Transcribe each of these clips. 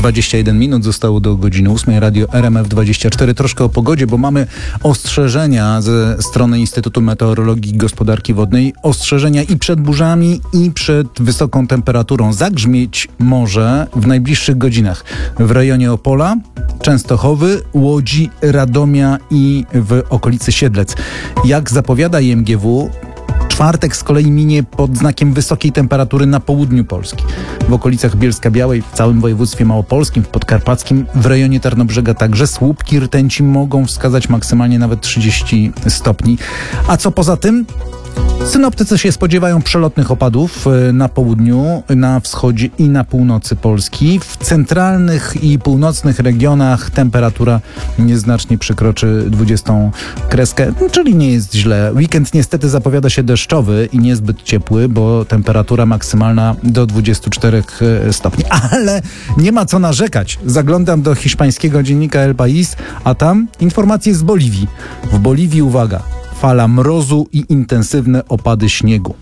21 minut zostało do godziny 8. Radio RMF24. Troszkę o pogodzie, bo mamy ostrzeżenia ze strony Instytutu Meteorologii i Gospodarki Wodnej. Ostrzeżenia i przed burzami, i przed wysoką temperaturą. Zagrzmieć może w najbliższych godzinach w rejonie Opola, Częstochowy, Łodzi, Radomia i w okolicy Siedlec. Jak zapowiada IMGW, czwartek z kolei minie pod znakiem wysokiej temperatury na południu Polski. W okolicach Bielska-Białej, w całym województwie małopolskim, w podkarpackim, w rejonie Tarnobrzega także słupki rtęci mogą wskazać maksymalnie nawet 30 stopni. A co poza tym? Synoptycy się spodziewają przelotnych opadów na południu, na wschodzie i na północy Polski. W centralnych i północnych regionach temperatura nieznacznie przekroczy 20 kreskę, czyli nie jest źle. Weekend niestety zapowiada się deszczowy i niezbyt ciepły, bo temperatura maksymalna do 24 stopni. Ale nie ma co narzekać. Zaglądam do hiszpańskiego dziennika El País, a tam informacje z Boliwii. W Boliwii, uwaga, fala mrozu i intensywne opady śniegu.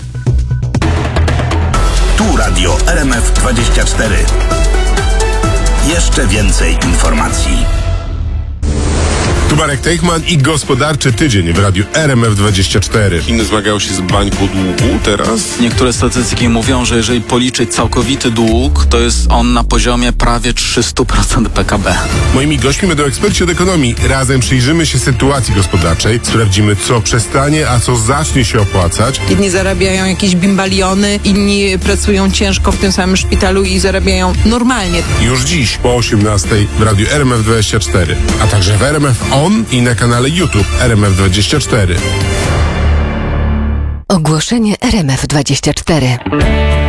Tu Radio RMF24. Jeszcze więcej informacji. Tu Marek Teichman i gospodarczy tydzień w radiu RMF24. Chiny zmagają się z bańką długu teraz. Niektóre statystyki mówią, że jeżeli policzyć całkowity dług, to jest on na poziomie prawie 300% PKB. Moimi gośćmi będą eksperci od ekonomii. Razem przyjrzymy się sytuacji gospodarczej, sprawdzimy, co przestanie, a co zacznie się opłacać. Jedni zarabiają jakieś bimbaliony, inni pracują ciężko w tym samym szpitalu i zarabiają normalnie. Już dziś po 18 w radiu RMF24, a także w RMF On i na kanale YouTube RMF24. Ogłoszenie RMF24.